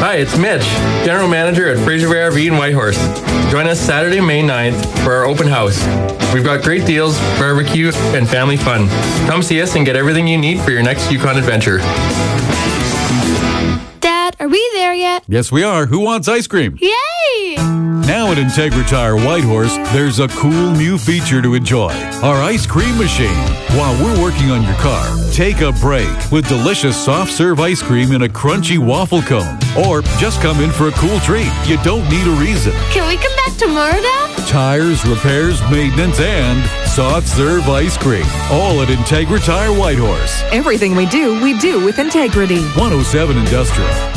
Hi, it's Mitch, General Manager at Fraser Bay RV in Whitehorse. Join us Saturday, May 9th for our open house. We've got great deals, barbecue, and family fun. Come see us and get everything you need for your next Yukon adventure. Dad, are we there yet? Yes, we are. Who wants ice cream? Yay! Now at Integra Tire Whitehorse, there's a cool new feature to enjoy. Our ice cream machine. While we're working on your car, take a break with delicious soft serve ice cream in a crunchy waffle cone. Or just come in for a cool treat. You don't need a reason. Can we come back tomorrow, Dad? Tires, repairs, maintenance, and soft serve ice cream. All at Integra Tire Whitehorse. Everything we do with integrity. 107 Industrial.